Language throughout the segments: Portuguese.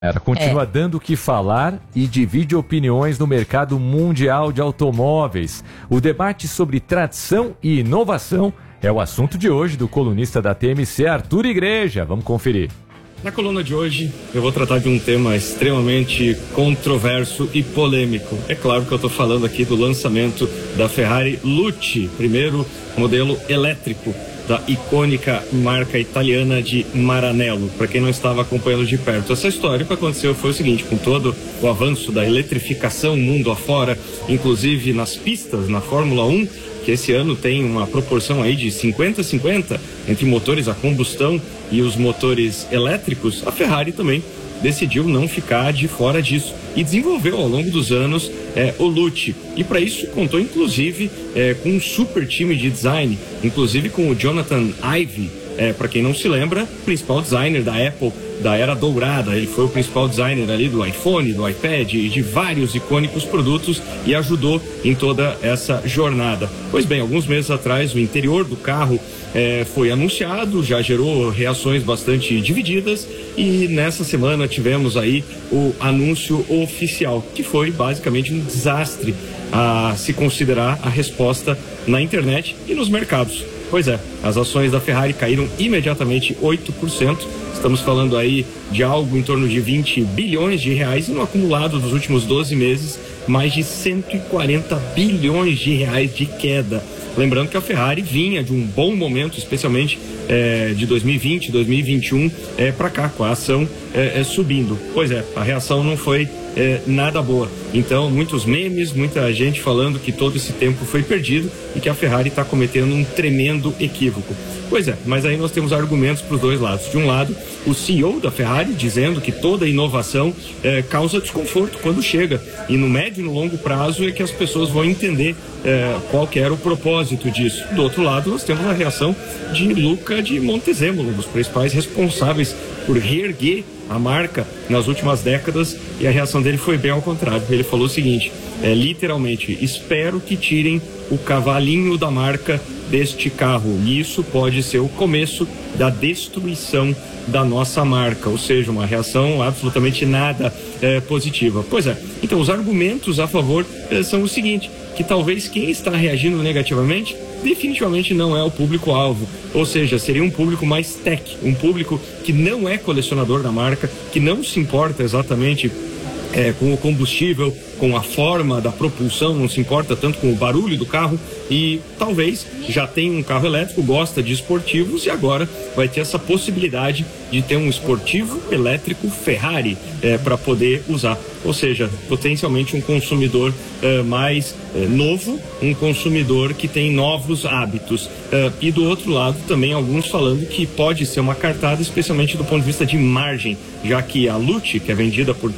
Ela continua dando o que falar e divide opiniões no mercado mundial de automóveis. O debate sobre tradição e inovação é o assunto de hoje do colunista da TMC, Arthur Igreja. Vamos conferir. Na coluna de hoje, eu vou tratar de um tema extremamente controverso e polêmico. É claro que eu estou falando aqui do lançamento da Ferrari Lucci, primeiro modelo elétrico da icônica marca italiana de Maranello. Para quem não estava acompanhando de perto essa história, o que aconteceu foi o seguinte: com todo o avanço da eletrificação mundo afora, inclusive nas pistas, na Fórmula 1, que esse ano tem uma proporção aí de 50-50 entre motores a combustão e os motores elétricos, a Ferrari também decidiu não ficar de fora disso e desenvolveu ao longo dos anos o Lucci. E para isso contou inclusive com um super time de design, inclusive com o Jonathan Ive, para quem não se lembra, principal designer da Apple da era dourada. Ele foi o principal designer ali do iPhone, do iPad e de vários icônicos produtos e ajudou em toda essa jornada. Pois bem, alguns meses atrás o interior do carro foi anunciado, já gerou reações bastante divididas e nessa semana tivemos aí o anúncio oficial, que foi basicamente um desastre a se considerar a resposta na internet e nos mercados. Pois é, as ações da Ferrari caíram imediatamente 8%. Estamos falando aí de algo em torno de 20 bilhões de reais e no acumulado dos últimos 12 meses, mais de 140 bilhões de reais de queda. Lembrando que a Ferrari vinha de um bom momento, especialmente de 2020, 2021 para cá, com a ação subindo. Pois é, a reação não foi nada boa. Então, muitos memes, muita gente falando que todo esse tempo foi perdido e que a Ferrari está cometendo um tremendo equívoco. Pois é, mas aí nós temos argumentos para os dois lados. De um lado, o CEO da Ferrari dizendo que toda inovação causa desconforto quando chega, e no médio e no longo prazo é que as pessoas vão entender qual que era o propósito disso. Do outro lado, nós temos a reação de Luca de Montezemolo, um dos principais responsáveis por reerguer a marca nas últimas décadas, e a reação dele foi bem ao contrário. Ele falou o seguinte, literalmente: espero que tirem o cavalinho da marca deste carro, e isso pode ser o começo da destruição da nossa marca, ou seja, uma reação absolutamente nada positiva. Pois é, então os argumentos a favor são o seguinte, que talvez quem está reagindo negativamente definitivamente não é o público-alvo, ou seja, seria um público mais tech, um público que não é colecionador da marca, que não se importa exatamente com o combustível, com a forma da propulsão, não se importa tanto com o barulho do carro e talvez já tenha um carro elétrico, gosta de esportivos e agora vai ter essa possibilidade de ter um esportivo elétrico Ferrari para poder usar. Ou seja, potencialmente um consumidor mais novo, um consumidor que tem novos hábitos. E do outro lado também alguns falando que pode ser uma cartada, especialmente do ponto de vista de margem, já que a Lucci, que é vendida por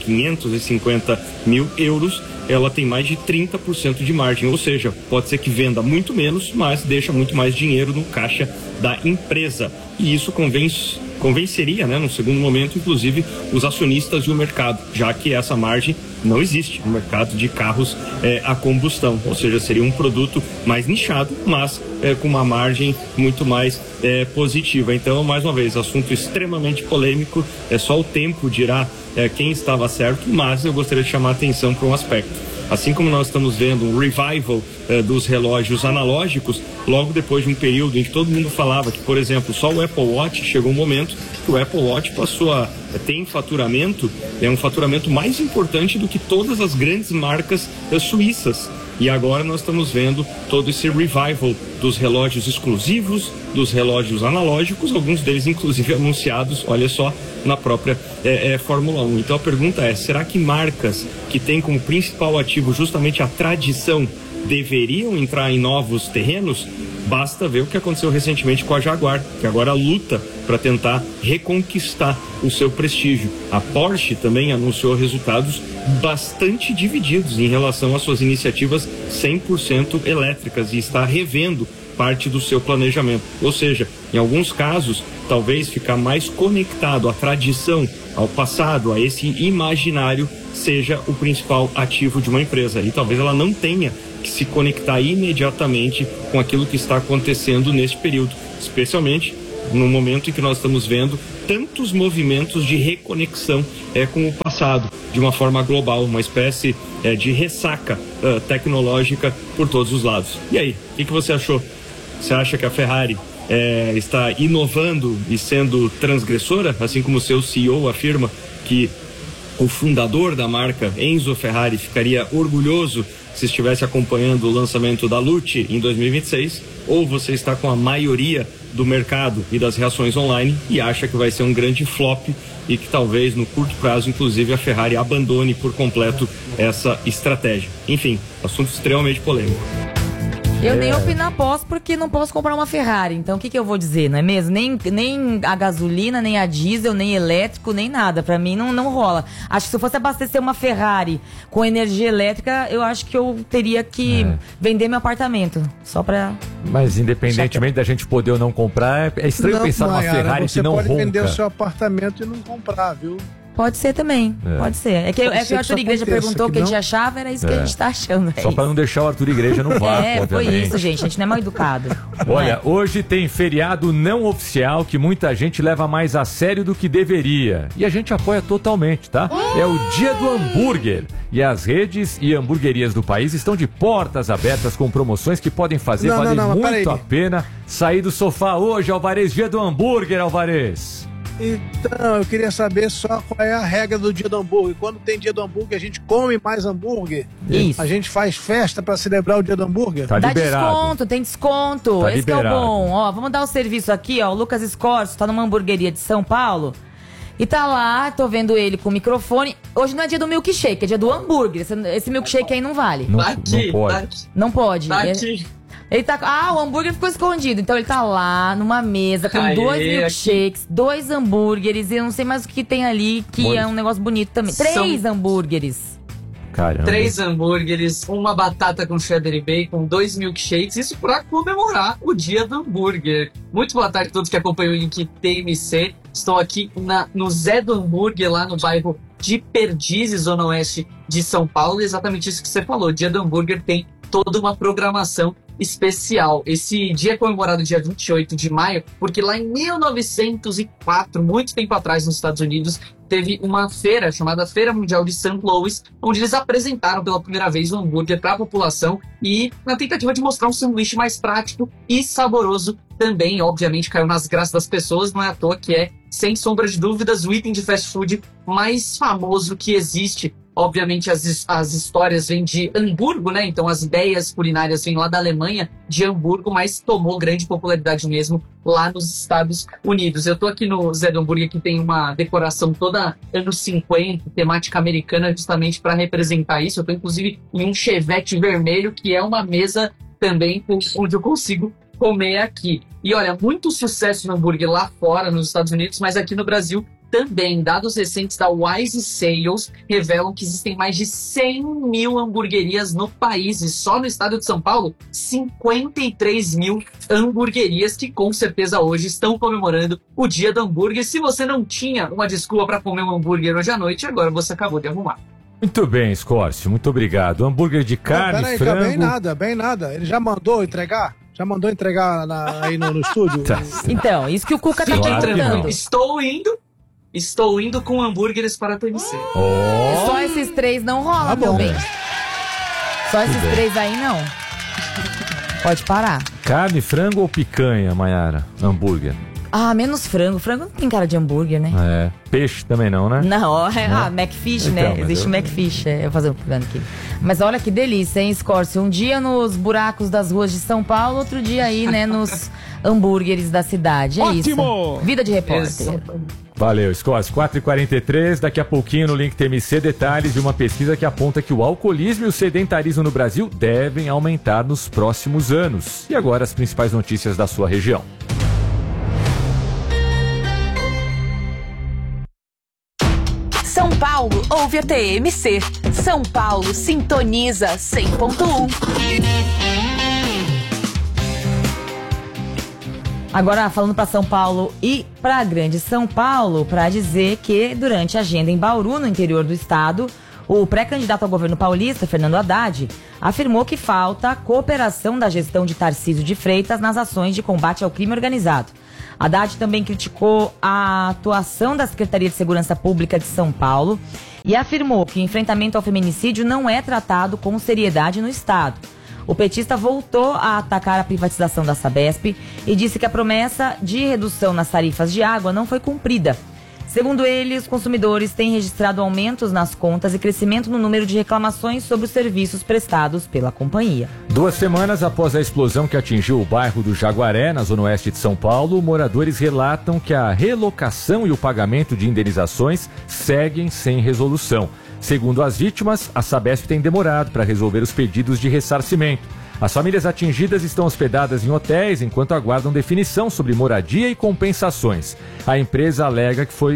550 mil euros, ela tem mais de 30% de margem, ou seja, pode ser que venda muito menos, mas deixa muito mais dinheiro no caixa da empresa. E isso convenceria, no segundo momento, inclusive, os acionistas e o mercado, já que essa margem não existe no mercado de carros a combustão, ou seja, seria um produto mais nichado, mas com uma margem muito mais positiva. Então, mais uma vez, assunto extremamente polêmico, só o tempo dirá quem estava certo, mas eu gostaria de chamar a atenção para um aspecto. Assim como nós estamos vendo um revival dos relógios analógicos, logo depois de um período em que todo mundo falava que, por exemplo, só o Apple Watch, chegou um momento que o Apple Watch passou a ter faturamento, um faturamento mais importante do que todas as grandes marcas suíças. E agora nós estamos vendo todo esse revival dos relógios exclusivos, dos relógios analógicos, alguns deles inclusive anunciados, olha só, na própria Fórmula 1. Então a pergunta é, será que marcas que têm como principal ativo justamente a tradição deveriam entrar em novos terrenos? Basta ver o que aconteceu recentemente com a Jaguar, que agora luta para tentar reconquistar o seu prestígio. A Porsche também anunciou resultados bastante divididos em relação às suas iniciativas 100% elétricas e está revendo parte do seu planejamento. Ou seja, em alguns casos, talvez ficar mais conectado à tradição, ao passado, a esse imaginário, seja o principal ativo de uma empresa. E talvez ela não tenha que se conectar imediatamente com aquilo que está acontecendo neste período, especialmente no momento em que nós estamos vendo tantos movimentos de reconexão com o passado, de uma forma global, uma espécie de ressaca tecnológica por todos os lados. E aí, o que você achou? Você acha que a Ferrari está inovando e sendo transgressora, assim como o seu CEO afirma que o fundador da marca, Enzo Ferrari, ficaria orgulhoso se estivesse acompanhando o lançamento da Lucci em 2026, ou você está com a maioria do mercado e das reações online e acha que vai ser um grande flop e que talvez no curto prazo, inclusive, a Ferrari abandone por completo essa estratégia. Enfim, assunto extremamente polêmico. Eu nem opino posso porque não posso comprar uma Ferrari. Então o que eu vou dizer, não é mesmo? Nem a gasolina, nem a diesel, nem elétrico, nem nada. Pra mim não rola. Acho que se eu fosse abastecer uma Ferrari com energia elétrica, eu acho que eu teria que vender meu apartamento. Só pra... Mas independentemente da gente poder ou não comprar, é estranho pensar numa Ferrari que não ronca. Você pode vender o seu apartamento e não comprar, viu? Pode ser também, pode ser. É que o Arthur Igreja perguntou o que a gente achava, era isso que a gente tá achando. Só pra não deixar o Arthur Igreja no vácuo, foi isso, gente. A gente não é mal educado. Olha, hoje tem feriado não oficial que muita gente leva mais a sério do que deveria. E a gente apoia totalmente, tá? É o Dia do Hambúrguer. E as redes e hamburguerias do país estão de portas abertas com promoções que podem fazer valer muito a pena sair do sofá hoje, Alvarez. Dia do Hambúrguer, Alvarez. Então, eu queria saber só qual é a regra do dia do hambúrguer. Quando tem dia do hambúrguer, a gente come mais hambúrguer? Isso. A gente faz festa pra celebrar o dia do hambúrguer? Tá liberado. Dá desconto, tem desconto. Tá Esse liberado. que é o bom. Ó, vamos dar o serviço aqui, ó. O Lucas Scorso tá numa hamburgueria de São Paulo. E tá lá, tô vendo ele com o microfone. Hoje não é dia do milkshake, é dia do hambúrguer. Esse milkshake aí não vale. Não pode. Não pode. Tá aqui. Ele tá. O hambúrguer ficou escondido. Então ele tá lá numa mesa com 2 milkshakes, 2 hambúrgueres. E eu não sei mais o que tem ali, que é um negócio bonito também. 3 hambúrgueres. Caramba. 3 hambúrgueres, uma batata com cheddar e bacon, 2 milkshakes. Isso pra comemorar o dia do hambúrguer. Muito boa tarde a todos que acompanham o Link TMC. Estou aqui no Zé do Hambúrguer, lá no bairro de Perdizes, zona oeste de São Paulo. E exatamente isso que você falou. O dia do hambúrguer tem toda uma programação especial. Esse dia é comemorado dia 28 de maio, porque lá em 1904, muito tempo atrás nos Estados Unidos, teve uma feira chamada Feira Mundial de St. Louis, onde eles apresentaram pela primeira vez o hambúrguer para a população e na tentativa de mostrar um sanduíche mais prático e saboroso também, obviamente caiu nas graças das pessoas, não é à toa que é, sem sombra de dúvidas, o item de fast food mais famoso que existe. Obviamente as histórias vêm de Hamburgo, né? Então as ideias culinárias vêm lá da Alemanha, de Hamburgo, mas tomou grande popularidade mesmo lá nos Estados Unidos. Eu tô aqui no Zé do Hambúrguer, que tem uma decoração toda anos 50, temática americana, justamente para representar isso. Eu tô inclusive em um Chevette vermelho, que é uma mesa também onde eu consigo comer aqui. E olha, muito sucesso no hambúrguer lá fora, nos Estados Unidos, mas aqui no Brasil também. Dados recentes da Wise Sales revelam que existem mais de 100 mil hamburguerias no país. E só no estado de São Paulo, 53 mil hamburguerias que com certeza hoje estão comemorando o dia do hambúrguer. Se você não tinha uma desculpa para comer um hambúrguer hoje à noite, agora você acabou de arrumar. Muito bem, Scorcio, muito obrigado. Hambúrguer de carne, frango... Bem nada. Ele já mandou entregar? Já mandou entregar aí no estúdio? Então, isso que o Cuca tá perguntando. Estou indo com hambúrgueres para a TMC. Só esses 3 não rola, meu bem. Só esses 3 aí não. Pode parar. Carne, frango ou picanha, Mayara? Hambúrguer. Menos frango. Frango não tem cara de hambúrguer, né? Peixe também não, né? Não, Macfish, então, né? Existe o Macfish. Eu vou fazer um plano aqui. Mas olha que delícia, hein, Scorcio? Um dia nos buracos das ruas de São Paulo, outro dia aí, né, nos hambúrgueres da cidade. É Ótimo! Isso. Vida de repórter. Valeu, Scorcio. 4h43, daqui a pouquinho no Link TMC, detalhes de uma pesquisa que aponta que o alcoolismo e o sedentarismo no Brasil devem aumentar nos próximos anos. E agora as principais notícias da sua região. São Paulo ouve a TMC. São Paulo sintoniza 100.1. Agora, falando para São Paulo e para a Grande São Paulo, para dizer que durante a agenda em Bauru, no interior do estado, o pré-candidato ao governo paulista, Fernando Haddad, afirmou que falta a cooperação da gestão de Tarcísio de Freitas nas ações de combate ao crime organizado. Haddad também criticou a atuação da Secretaria de Segurança Pública de São Paulo e afirmou que o enfrentamento ao feminicídio não é tratado com seriedade no Estado. O petista voltou a atacar a privatização da Sabesp e disse que a promessa de redução nas tarifas de água não foi cumprida. Segundo ele, os consumidores têm registrado aumentos nas contas e crescimento no número de reclamações sobre os serviços prestados pela companhia. 2 semanas após a explosão que atingiu o bairro do Jaguaré, na zona oeste de São Paulo, moradores relatam que a relocação e o pagamento de indenizações seguem sem resolução. Segundo as vítimas, a Sabesp tem demorado para resolver os pedidos de ressarcimento. As famílias atingidas estão hospedadas em hotéis enquanto aguardam definição sobre moradia e compensações. A empresa alega que foram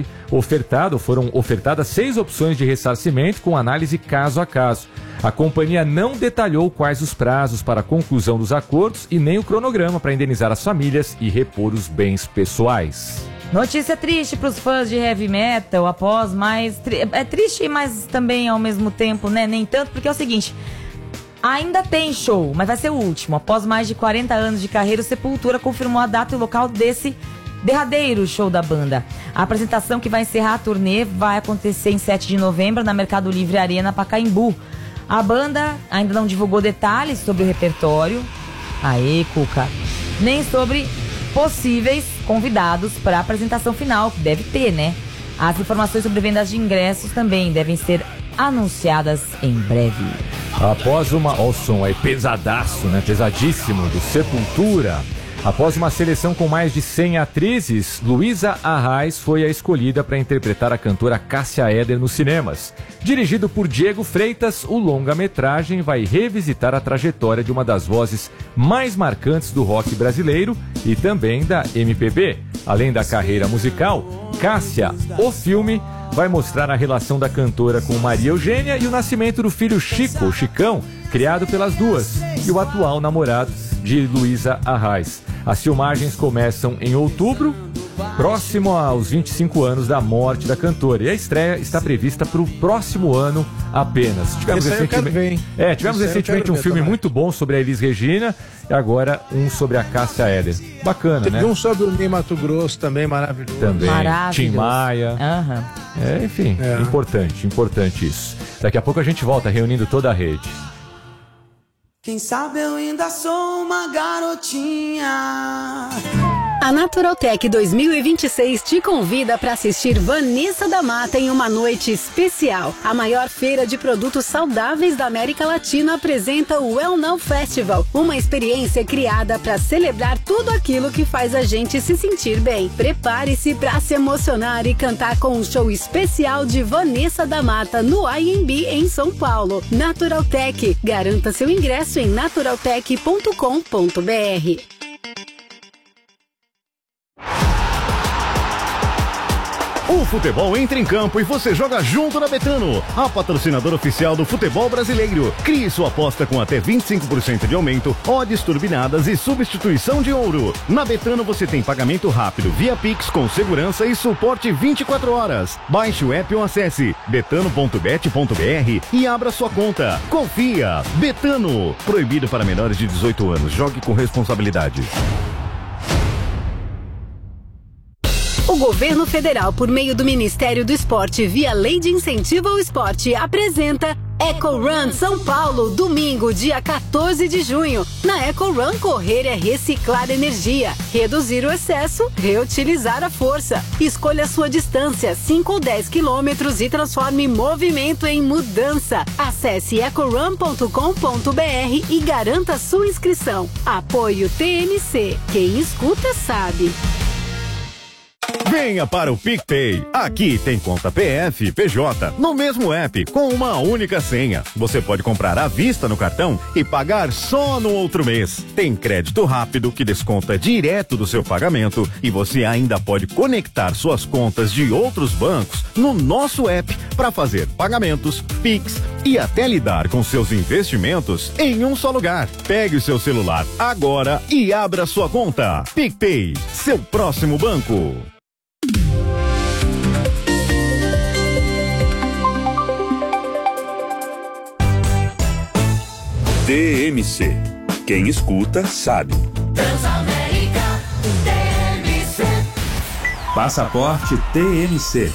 ofertadas 6 opções de ressarcimento com análise caso a caso. A companhia não detalhou quais os prazos para a conclusão dos acordos e nem o cronograma para indenizar as famílias e repor os bens pessoais. Notícia triste para os fãs de heavy metal, após mais... É triste, mas também ao mesmo tempo, né? Nem tanto, porque é o seguinte... Ainda tem show, mas vai ser o último. Após mais de 40 anos de carreira, o Sepultura confirmou a data e o local desse derradeiro show da banda. A apresentação, que vai encerrar a turnê, vai acontecer em 7 de novembro na Mercado Livre Arena, Pacaembu. A banda ainda não divulgou detalhes sobre o repertório, Cuca, nem sobre possíveis convidados para a apresentação final, que deve ter, né? As informações sobre vendas de ingressos também devem ser anunciadas em breve. Após o som aí pesadaço, né? Pesadíssimo, do Sepultura. Após uma seleção com mais de 100 atrizes, Luísa Arraes foi a escolhida para interpretar a cantora Cássia Eller nos cinemas. Dirigido por Diego Freitas, o longa-metragem vai revisitar a trajetória de uma das vozes mais marcantes do rock brasileiro e também da MPB. Além da carreira musical, Cássia, o filme, vai mostrar a relação da cantora com Maria Eugênia e o nascimento do filho Chico, o Chicão, criado pelas duas, e o atual namorado de Luísa Arraes. As filmagens começam em outubro, próximo aos 25 anos da morte da cantora. E a estreia está prevista para o próximo ano apenas. Tivemos recentemente um filme muito bom sobre a Elis Regina e agora um sobre a Cássia Eller. Bacana, né? Teve um sobre o Ney Mato Grosso também, maravilhoso. Também, Tim Maia. Uhum. Enfim, importante isso. Daqui a pouco a gente volta reunindo toda a rede. Quem sabe eu ainda sou uma garotinha. A Naturaltech 2026 te convida para assistir Vanessa da Mata em uma noite especial. A maior feira de produtos saudáveis da América Latina apresenta o Well Now Festival, uma experiência criada para celebrar tudo aquilo que faz a gente se sentir bem. Prepare-se para se emocionar e cantar com um show especial de Vanessa da Mata no IMB em São Paulo. Naturaltech, garanta seu ingresso em naturaltech.com.br. O futebol entra em campo e você joga junto na Betano, a patrocinadora oficial do futebol brasileiro. Crie sua aposta com até 25% de aumento, odds turbinadas e substituição de ouro. Na Betano você tem pagamento rápido via Pix com segurança e suporte 24 horas. Baixe o app ou acesse betano.bet.br e abra sua conta. Confia! Betano. Proibido para menores de 18 anos. Jogue com responsabilidade. O governo federal, por meio do Ministério do Esporte, via Lei de Incentivo ao Esporte, apresenta Eco Run São Paulo, domingo, dia 14 de junho. Na Eco Run, correr é reciclar energia, reduzir o excesso, reutilizar a força. Escolha a sua distância, 5 ou 10 quilômetros, e transforme movimento em mudança. Acesse ecorun.com.br e garanta sua inscrição. Apoio TMC. Quem escuta sabe. Venha para o PicPay. Aqui tem conta PF, PJ, no mesmo app, com uma única senha. Você pode comprar à vista no cartão e pagar só no outro mês. Tem crédito rápido que desconta direto do seu pagamento e você ainda pode conectar suas contas de outros bancos no nosso app para fazer pagamentos, Pix e até lidar com seus investimentos em um só lugar. Pegue o seu celular agora e abra sua conta. PicPay, seu próximo banco. TMC. Quem escuta sabe. Transamérica, TMC. Passaporte TMC.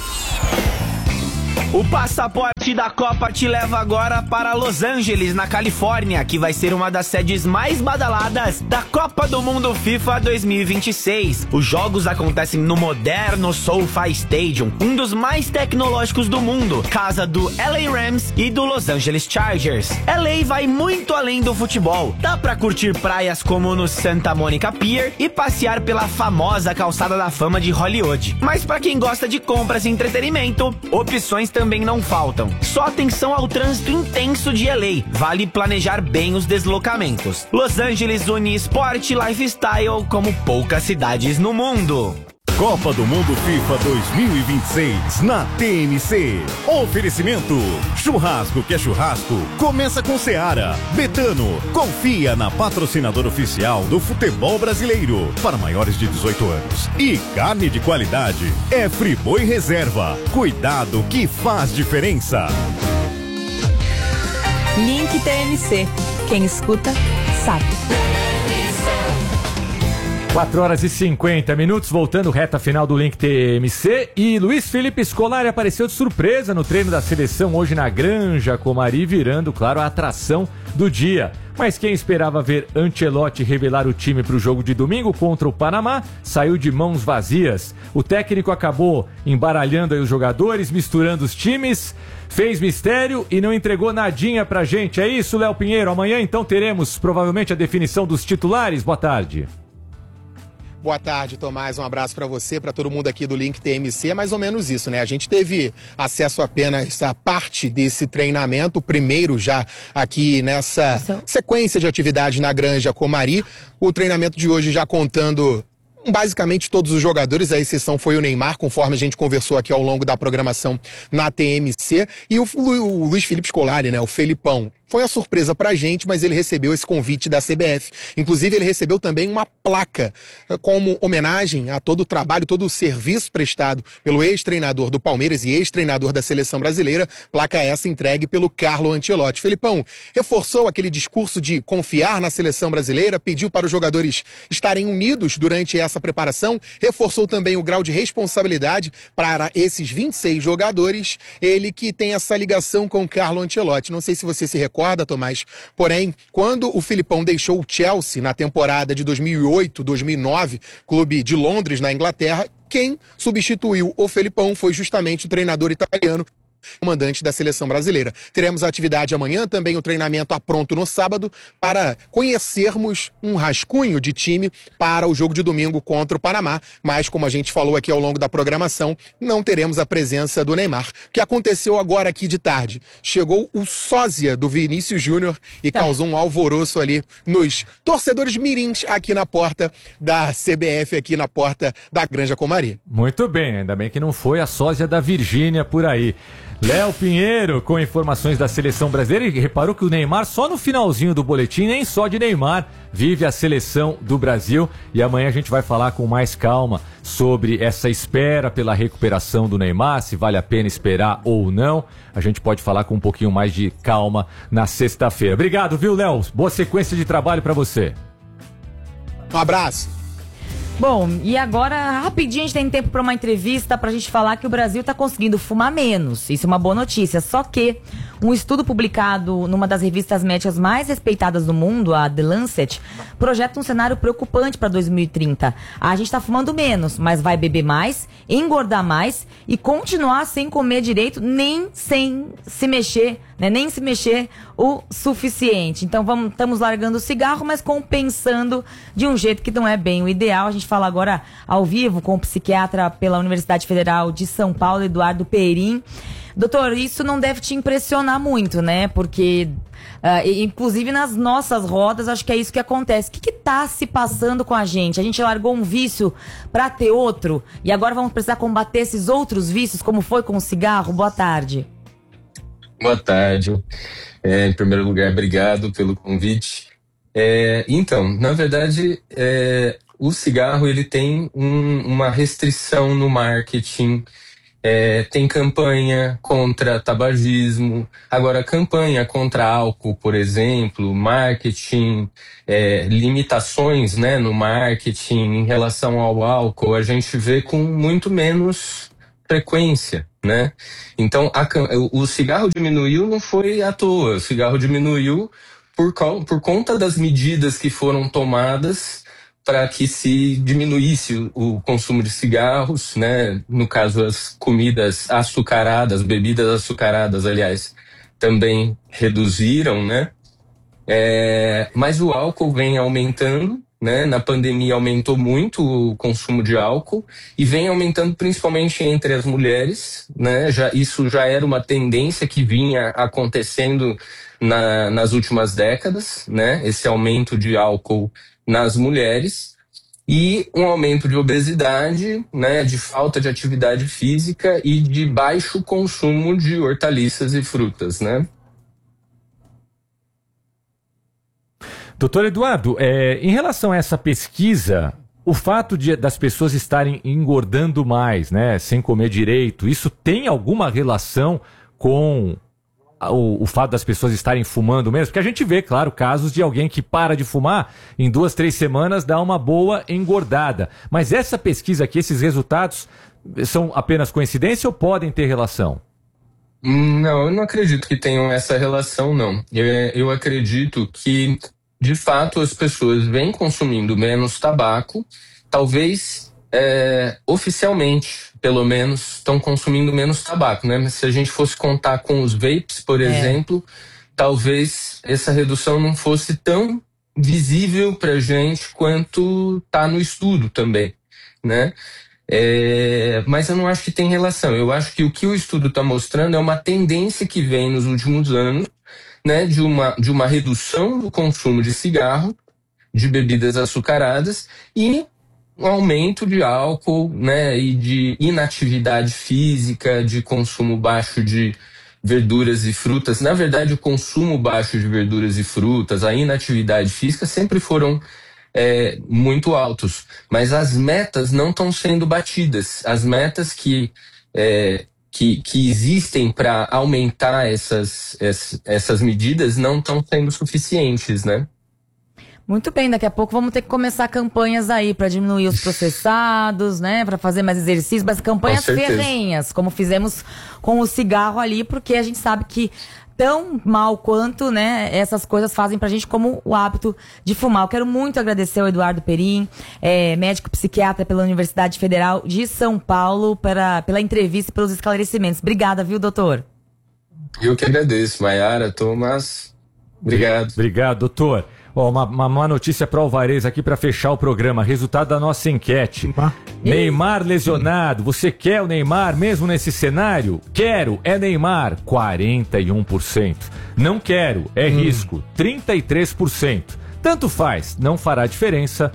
O passaporte da Copa te leva agora para Los Angeles, na Califórnia, que vai ser uma das sedes mais badaladas da Copa do Mundo FIFA 2026. Os jogos acontecem no moderno SoFi Stadium, um dos mais tecnológicos do mundo, casa do LA Rams e do Los Angeles Chargers. LA vai muito além do futebol. Dá pra curtir praias como no Santa Monica Pier e passear pela famosa calçada da fama de Hollywood. Mas pra quem gosta de compras e entretenimento, opções também não faltam. Só atenção ao trânsito intenso de LA. Vale planejar bem os deslocamentos. Los Angeles une esporte e lifestyle como poucas cidades no mundo. Copa do Mundo FIFA 2026 na TMC. Oferecimento: churrasco que é churrasco, começa com Seara. Betano, confia na patrocinadora oficial do futebol brasileiro para maiores de 18 anos. E carne de qualidade é Friboi Reserva. Cuidado que faz diferença. Link TMC. Quem escuta, sabe. 4h50, voltando reta final do Link TMC, e Luiz Felipe Scolari apareceu de surpresa no treino da seleção hoje na Granja Comari, virando, claro, a atração do dia. Mas quem esperava ver Ancelotti revelar o time para o jogo de domingo contra o Panamá, saiu de mãos vazias. O técnico acabou embaralhando aí os jogadores, misturando os times, fez mistério e não entregou nadinha pra gente. É isso, Léo Pinheiro? Amanhã então teremos provavelmente a definição dos titulares. Boa tarde. Boa tarde, Tomás. Um abraço para você, para todo mundo aqui do Link TMC. É mais ou menos isso, né? A gente teve acesso apenas a parte desse treinamento, o primeiro já aqui nessa sequência de atividade na Granja Comari. O treinamento de hoje já contando basicamente todos os jogadores, a exceção foi o Neymar, conforme a gente conversou aqui ao longo da programação na TMC. E o Luiz Felipe Scolari, né? O Felipão. Foi uma surpresa pra gente, mas ele recebeu esse convite da CBF. Inclusive, ele recebeu também uma placa como homenagem a todo o trabalho, todo o serviço prestado pelo ex-treinador do Palmeiras e ex-treinador da Seleção Brasileira. Placa essa entregue pelo Carlo Ancelotti. Felipão reforçou aquele discurso de confiar na Seleção Brasileira, pediu para os jogadores estarem unidos durante essa preparação, reforçou também o grau de responsabilidade para esses 26 jogadores. Ele que tem essa ligação com o Carlo Ancelotti. Não sei se você se recorda, Tomás, porém, quando o Filipão deixou o Chelsea na temporada de 2008-2009, clube de Londres, na Inglaterra, quem substituiu o Felipão foi justamente o treinador italiano, comandante da Seleção Brasileira. Teremos a atividade amanhã, também o treinamento pronto no sábado, para conhecermos um rascunho de time para o jogo de domingo contra o Panamá. Mas, como a gente falou aqui ao longo da programação, não teremos a presença do Neymar. O que aconteceu agora aqui de tarde? Chegou o sósia do Vinícius Júnior e causou um alvoroço ali nos torcedores mirins aqui na porta da CBF, aqui na porta da Granja Comari. Muito bem, ainda bem que não foi a sósia da Virgínia por aí. Léo Pinheiro com informações da Seleção Brasileira, e reparou que o Neymar só no finalzinho do boletim, nem só de Neymar, vive a Seleção do Brasil, e amanhã a gente vai falar com mais calma sobre essa espera pela recuperação do Neymar, se vale a pena esperar ou não. A gente pode falar com um pouquinho mais de calma na sexta-feira. Obrigado, viu, Léo? Boa sequência de trabalho para você. Um abraço. Bom, e agora, rapidinho, a gente tem tempo para uma entrevista pra gente falar que o Brasil está conseguindo fumar menos. Isso é uma boa notícia. Só que um estudo publicado numa das revistas médicas mais respeitadas do mundo, a The Lancet, projeta um cenário preocupante para 2030. A gente está fumando menos, mas vai beber mais, engordar mais e continuar sem comer direito, nem sem se mexer, né? Nem se mexer o suficiente. Então estamos largando o cigarro, mas compensando de um jeito que não é bem o ideal. A gente fala agora ao vivo com o psiquiatra pela Universidade Federal de São Paulo, Eduardo Perim. Doutor, isso não deve te impressionar muito, né? Porque, inclusive nas nossas rodas, acho que é isso que acontece. O que está se passando com a gente? A gente largou um vício para ter outro e agora vamos precisar combater esses outros vícios, como foi com o cigarro? Boa tarde. Boa tarde. Em primeiro lugar, obrigado pelo convite. Então, na verdade, o cigarro ele tem uma restrição no marketing Tem campanha contra tabagismo, agora campanha contra álcool, por exemplo, marketing, limitações, né, no marketing em relação ao álcool, a gente vê com muito menos frequência, né? Então o cigarro diminuiu não foi à toa, o cigarro diminuiu por conta das medidas que foram tomadas para que se diminuísse o consumo de cigarros, né? No caso, as comidas açucaradas, bebidas açucaradas, aliás, também reduziram, né? Mas o álcool vem aumentando, né? Na pandemia aumentou muito o consumo de álcool e vem aumentando principalmente entre as mulheres, né? Isso já era uma tendência que vinha acontecendo nas últimas décadas, né? Esse aumento de álcool nas mulheres e um aumento de obesidade, né, de falta de atividade física e de baixo consumo de hortaliças e frutas, né? Doutor Eduardo, em relação a essa pesquisa, o fato das pessoas estarem engordando mais, né, sem comer direito, isso tem alguma relação com o fato das pessoas estarem fumando mesmo? Porque a gente vê, claro, casos de alguém que para de fumar, em 2, 3 semanas dá uma boa engordada. Mas essa pesquisa aqui, esses resultados, são apenas coincidência ou podem ter relação? Não, eu não acredito que tenham essa relação, não. Eu acredito que, de fato, as pessoas vêm consumindo menos tabaco, talvez oficialmente, pelo menos, estão consumindo menos tabaco, né? Mas se a gente fosse contar com os vapes, por exemplo, talvez essa redução não fosse tão visível pra gente quanto tá no estudo também, né? Mas eu não acho que tem relação. Eu acho que o que o estudo está mostrando é uma tendência que vem nos últimos anos, né, de uma redução do consumo de cigarro, de bebidas açucaradas e um aumento de álcool, né, e de inatividade física, de consumo baixo de verduras e frutas. Na verdade, o consumo baixo de verduras e frutas, a inatividade física sempre foram muito altos, mas as metas não estão sendo batidas. As metas que existem para aumentar essas medidas não estão sendo suficientes, né? Muito bem, daqui a pouco vamos ter que começar campanhas aí para diminuir os processados, né, para fazer mais exercício, mas campanhas ferrenhas, como fizemos com o cigarro ali, porque a gente sabe que tão mal quanto, né, essas coisas fazem pra gente, como o hábito de fumar. Eu quero muito agradecer ao Eduardo Perim, médico psiquiatra pela Universidade Federal de São Paulo, pela entrevista e pelos esclarecimentos. Obrigada, viu, doutor? Eu que agradeço, Maiara, Thomas. Obrigado. Obrigado, doutor. Ó, uma notícia para o Alvarez aqui para fechar o programa. Resultado da nossa enquete. Neymar lesionado. Você quer o Neymar mesmo nesse cenário? Quero. É Neymar. 41%. Não quero. É risco. 33%. Tanto faz. Não fará diferença.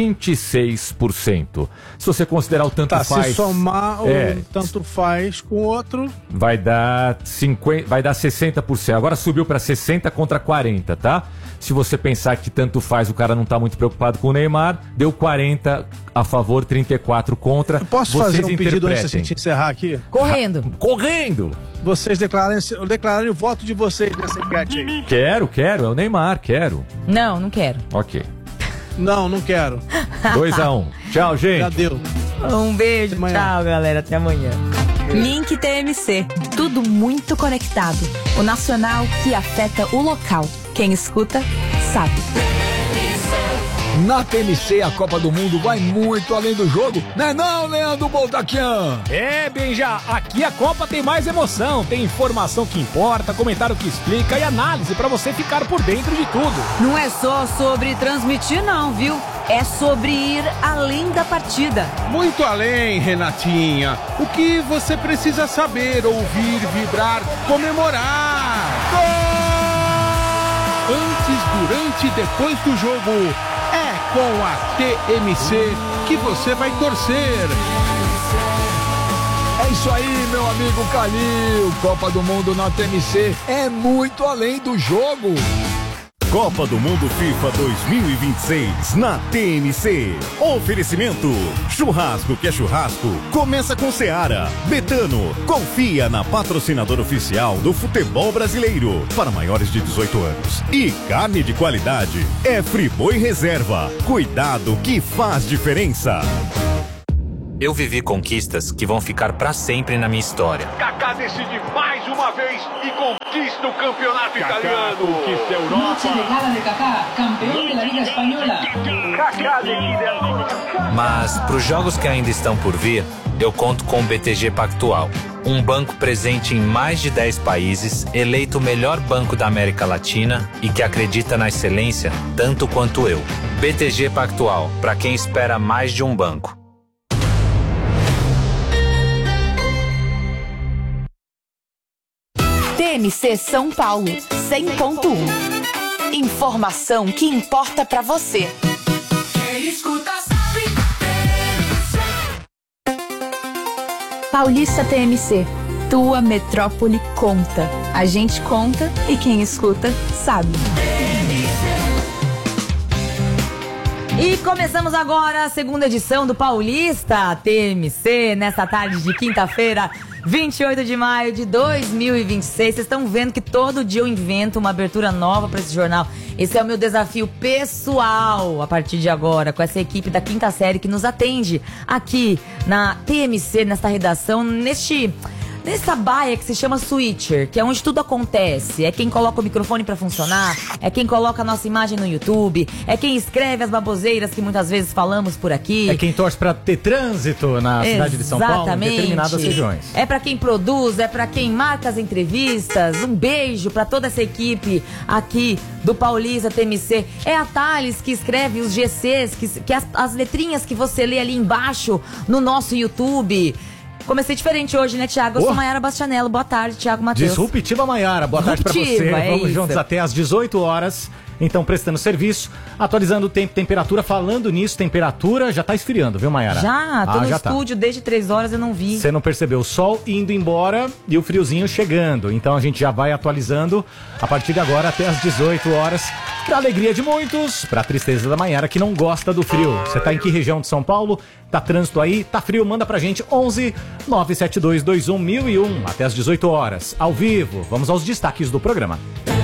26%. Se você considerar o tanto faz... Se somar o tanto faz com o outro... Vai dar 60%. Agora subiu para 60 contra 40, tá? Se você pensar que tanto faz, o cara não tá muito preocupado com o Neymar, deu 40 a favor, 34 contra. Eu posso fazer um pedido antes da gente encerrar aqui? Correndo. Correndo! Vocês declararem o voto de vocês nessa enquete aí. Quero, é o Neymar, quero. Não quero. Ok. Não quero. 2-1. Tchau, gente. Já deu. Um beijo, tchau, galera. Até amanhã. Link TMC. Tudo muito conectado. O nacional que afeta o local. Quem escuta, sabe. Na TMC, a Copa do Mundo vai muito além do jogo, né não, Leandro Boldaquian? Benja, aqui a Copa tem mais emoção, tem informação que importa, comentário que explica e análise pra você ficar por dentro de tudo. Não é só sobre transmitir não, viu? É sobre ir além da partida. Muito além, Renatinha. O que você precisa saber, ouvir, vibrar, comemorar. Gol! Antes, durante e depois do jogo, é com a TMC que você vai torcer. É isso aí, meu amigo Calil. Copa do Mundo na TMC é muito além do jogo. Copa do Mundo FIFA 2026 na TMC. Oferecimento: churrasco que é churrasco, começa com Seara. Betano, confia na patrocinadora oficial do futebol brasileiro para maiores de 18 anos. E carne de qualidade é Friboi Reserva. Cuidado que faz diferença. Eu vivi conquistas que vão ficar pra sempre na minha história. Kaká decide mais uma vez e conquista o campeonato italiano. Conquista a Europa. Noche de gala de Kaká, campeão da Liga Espanhola. Kaká decide. Mas pros jogos que ainda estão por vir, eu conto com o BTG Pactual. Um banco presente em mais de 10 países, eleito o melhor banco da América Latina e que acredita na excelência tanto quanto eu. BTG Pactual, pra quem espera mais de um banco. TMC São Paulo, 100.1. Informação que importa pra você. Quem escuta sabe. Paulista TMC, tua metrópole conta. A gente conta e quem escuta sabe. E começamos agora a segunda edição do Paulista TMC, nesta tarde de quinta-feira, 28 de maio de 2026. Vocês estão vendo que todo dia eu invento uma abertura nova para esse jornal. Esse é o meu desafio pessoal a partir de agora, com essa equipe da quinta série que nos atende aqui na TMC, nesta redação, nessa baia que se chama Switcher, que é onde tudo acontece. É quem coloca o microfone pra funcionar, é quem coloca a nossa imagem no YouTube, é quem escreve as baboseiras que muitas vezes falamos por aqui. É quem torce pra ter trânsito na cidade de São Paulo, em determinadas regiões. É pra quem produz, é pra quem marca as entrevistas. Um beijo pra toda essa equipe aqui do Paulista TMC. É a Thales que escreve os GCs, que as letrinhas que você lê ali embaixo no nosso YouTube. Comecei diferente hoje, né, Thiago? Eu sou Maiara Bastianello. Boa tarde, Thiago Matheus. Disruptiva Maiara, boa tarde pra você. Vamos juntos até às 18 horas. Então, prestando serviço, atualizando o tempo, temperatura. Falando nisso, temperatura já tá esfriando, viu, Maiara? Já, tô no estúdio desde 3 horas, eu não vi. Você não percebeu, o sol indo embora e o friozinho chegando. Então a gente já vai atualizando a partir de agora até às 18 horas. Pra alegria de muitos, pra tristeza da Maiara que não gosta do frio. Você tá em que região de São Paulo? Tá trânsito aí? Tá frio? Manda pra gente 11 97221 1001 até às 18 horas. Ao vivo, vamos aos destaques do programa.